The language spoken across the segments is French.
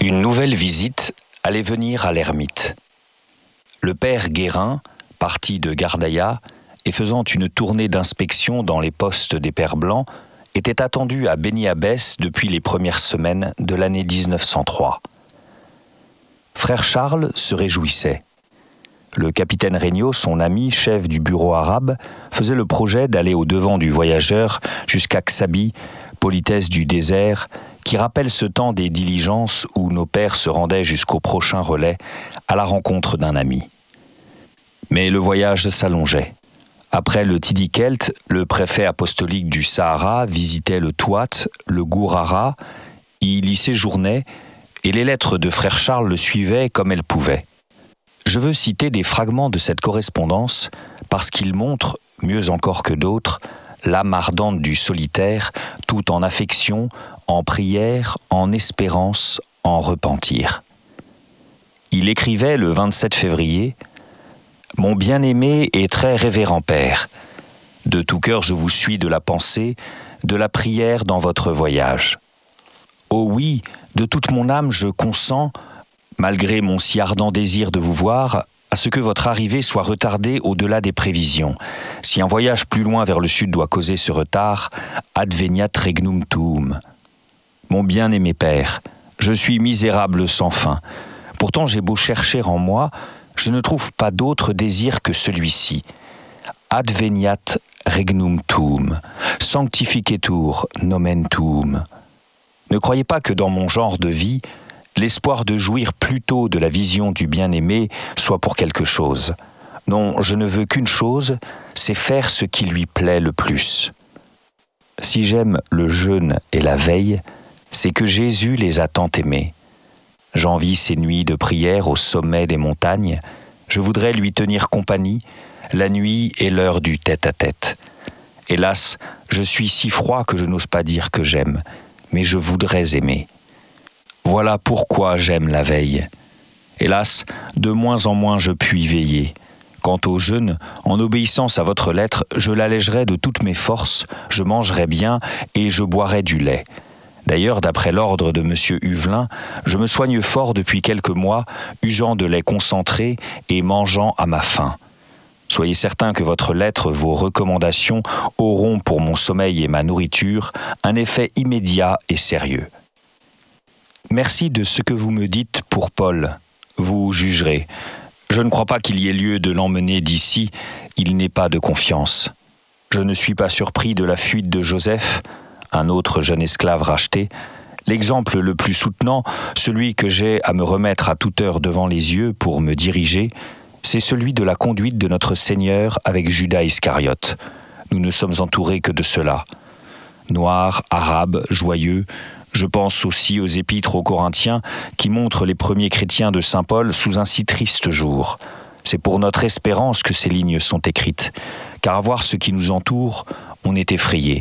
Une nouvelle visite allait venir à l'ermite. Le père Guérin, parti de Gardaïa et faisant une tournée d'inspection dans les postes des Pères Blancs, était attendu à Béni Abbès depuis les premières semaines de l'année 1903. Frère Charles se réjouissait. Le capitaine Regnault, son ami, chef du bureau arabe, faisait le projet d'aller au-devant du voyageur jusqu'à Xabi, politesse du désert, qui rappelle ce temps des diligences où nos pères se rendaient jusqu'au prochain relais à la rencontre d'un ami. Mais le voyage s'allongeait. Après le Tidikelt, le préfet apostolique du Sahara visitait le Touat, le Gourara, il y séjournait et les lettres de frère Charles le suivaient comme elles pouvaient. Je veux citer des fragments de cette correspondance parce qu'ils montrent, mieux encore que d'autres, l'âme ardente du solitaire, tout en affection, en prière, en espérance, en repentir. Il écrivait le 27 février « Mon bien-aimé et très révérend Père, de tout cœur je vous suis de la pensée, de la prière dans votre voyage. Oh oui, de toute mon âme je consens, malgré mon si ardent désir de vous voir, à ce que votre arrivée soit retardée au-delà des prévisions. Si un voyage plus loin vers le sud doit causer ce retard, adveniat regnum tuum. Mon bien-aimé Père, je suis misérable sans fin. Pourtant j'ai beau chercher en moi, je ne trouve pas d'autre désir que celui-ci. Adveniat regnum tuum, sanctificetur nomen tuum. Ne croyez pas que dans mon genre de vie, l'espoir de jouir plutôt de la vision du bien-aimé soit pour quelque chose. Non, je ne veux qu'une chose, c'est faire ce qui lui plaît le plus. Si j'aime le jeûne et la veille, c'est que Jésus les a tant aimés. J'envie ces nuits de prière au sommet des montagnes, je voudrais lui tenir compagnie, la nuit et l'heure du tête-à-tête. Hélas, je suis si froid que je n'ose pas dire que j'aime, mais je voudrais aimer. Voilà pourquoi j'aime la veille. Hélas, de moins en moins je puis veiller. Quant au jeûne, en obéissance à votre lettre, je l'allégerai de toutes mes forces, je mangerai bien et je boirai du lait. D'ailleurs, d'après l'ordre de M. Huvelin, je me soigne fort depuis quelques mois, usant de lait concentré et mangeant à ma faim. Soyez certain que votre lettre, vos recommandations auront pour mon sommeil et ma nourriture un effet immédiat et sérieux. Merci de ce que vous me dites pour Paul. Vous jugerez. Je ne crois pas qu'il y ait lieu de l'emmener d'ici, il n'est pas de confiance. Je ne suis pas surpris de la fuite de Joseph, un autre jeune esclave racheté. L'exemple le plus soutenant, celui que j'ai à me remettre à toute heure devant les yeux pour me diriger, c'est celui de la conduite de notre Seigneur avec Judas Iscariote. Nous ne sommes entourés que de cela. Noirs, arabes, joyeux, je pense aussi aux épîtres aux Corinthiens qui montrent les premiers chrétiens de saint Paul sous un si triste jour. C'est pour notre espérance que ces lignes sont écrites, car à voir ce qui nous entoure, on est effrayé.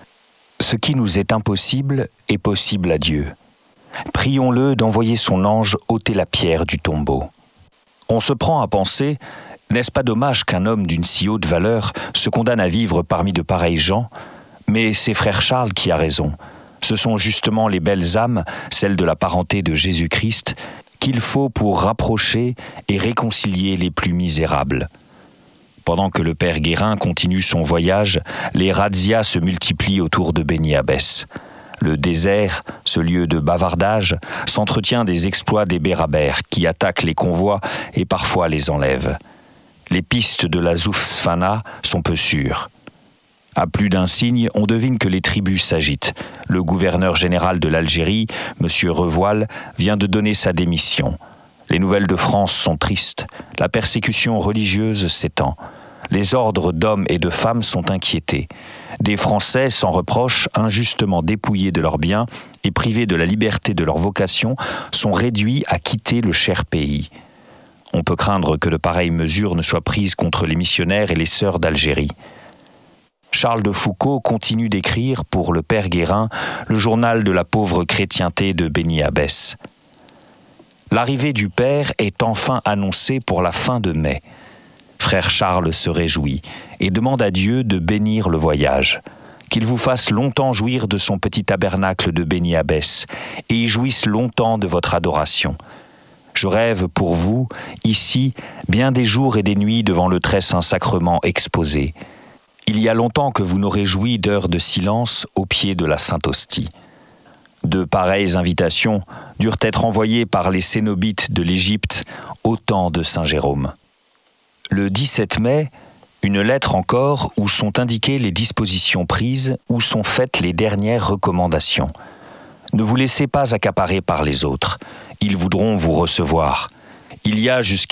Ce qui nous est impossible est possible à Dieu. Prions-le d'envoyer son ange ôter la pierre du tombeau. On se prend à penser, n'est-ce pas dommage qu'un homme d'une si haute valeur se condamne à vivre parmi de pareils gens? Mais c'est frère Charles qui a raison. Ce sont justement les belles âmes, celles de la parenté de Jésus-Christ, qu'il faut pour rapprocher et réconcilier les plus misérables. Pendant que le père Guérin continue son voyage, les razzias se multiplient autour de Béni Abbès. Le désert, ce lieu de bavardage, s'entretient des exploits des bérabères qui attaquent les convois et parfois les enlèvent. Les pistes de la Zoufsfana sont peu sûres. À plus d'un signe, on devine que les tribus s'agitent. Le gouverneur général de l'Algérie, M. Revoil, vient de donner sa démission. Les nouvelles de France sont tristes. La persécution religieuse s'étend. Les ordres d'hommes et de femmes sont inquiétés. Des Français, sans reproche, injustement dépouillés de leurs biens et privés de la liberté de leur vocation, sont réduits à quitter le cher pays. On peut craindre que de pareilles mesures ne soient prises contre les missionnaires et les sœurs d'Algérie. Charles de Foucauld continue d'écrire pour le père Guérin le journal de la pauvre chrétienté de Béni Abbès. L'arrivée du père est enfin annoncée pour la fin de mai. Frère Charles se réjouit et demande à Dieu de bénir le voyage, qu'il vous fasse longtemps jouir de son petit tabernacle de béni abbesse, et y jouisse longtemps de votre adoration. Je rêve pour vous, ici, bien des jours et des nuits devant le très saint sacrement exposé. Il y a longtemps que vous n'aurez joui d'heures de silence au pied de la Sainte Hostie. De pareilles invitations durent être envoyées par les cénobites de l'Égypte au temps de saint Jérôme. Le 17 mai, une lettre encore où sont indiquées les dispositions prises, où sont faites les dernières recommandations. Ne vous laissez pas accaparer par les autres. Ils voudront vous recevoir. Il y a jusqu'à